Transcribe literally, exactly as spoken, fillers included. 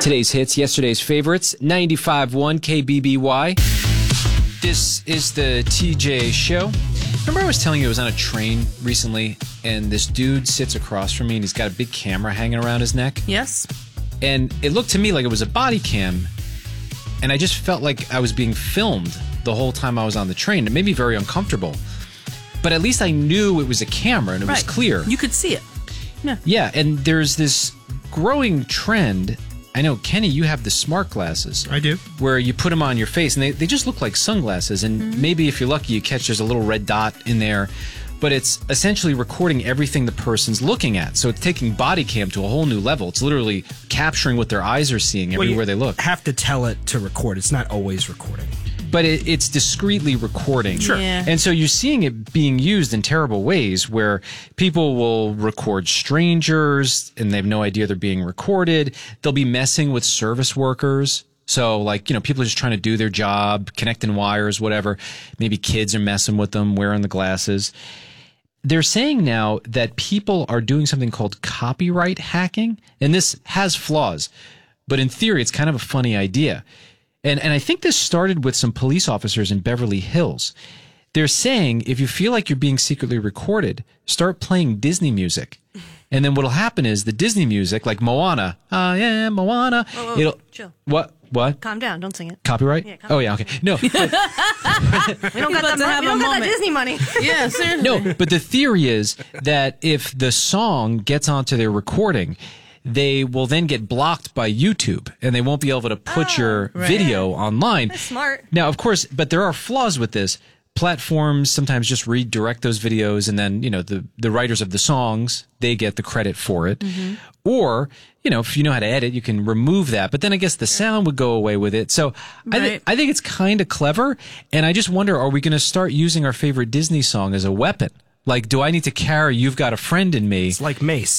Today's hits, yesterday's favorites, ninety-five point one K B B Y. This is the T J show. Remember I was telling you I was on a train recently, and this dude sits across from me, and he's got a big camera hanging around his neck? Yes. And it looked to me like it was a body cam, and I just felt like I was being filmed the whole time I was on the train. It made me very uncomfortable. But at least I knew it was a camera, and it right. was clear. You could see it. Yeah. Yeah, and there's this growing trend. I know, Kenny, you have the smart glasses. I do. Where you put them on your face, and they, they just look like sunglasses. And mm-hmm. maybe if you're lucky, you catch there's a little red dot in there. But it's essentially recording everything the person's looking at. So it's taking body cam to a whole new level. It's literally capturing what their eyes are seeing everywhere well, they look. Have to tell it to record. It's not always recording. But it, it's discreetly recording. Sure. Yeah. And so you're seeing it being used in terrible ways where people will record strangers and they have no idea they're being recorded. They'll be messing with service workers. So, like, you know, people are just trying to do their job, connecting wires, whatever. Maybe kids are messing with them, wearing the glasses. They're saying now that people are doing something called copyright hacking. And this has flaws. But in theory, it's kind of a funny idea. And and I think this started with some police officers in Beverly Hills. They're saying if you feel like you're being secretly recorded, start playing Disney music. And then what'll happen is the Disney music, like Moana, I am Moana. Whoa, whoa, it'll chill. What? What? Calm down. Don't sing it. Copyright? Yeah, copyright. Oh, yeah, okay. No. we don't got, that, have we don't a got that moment. Disney money. Yeah, seriously. No, but the theory is that if the song gets onto their recording, they will then get blocked by YouTube, and they won't be able to put Oh, your right. video online. That's smart. Now, of course, but there are flaws with this. Platforms sometimes just redirect those videos, and then, you know, the, the writers of the songs, they get the credit for it. Mm-hmm. Or, you know, if you know how to edit, you can remove that. But then I guess the sound would go away with it. So I, th- Right. I think it's kind of clever. And I just wonder, are we going to start using our favorite Disney song as a weapon? Like, do I need to carry You've Got a Friend in Me? It's like Mace.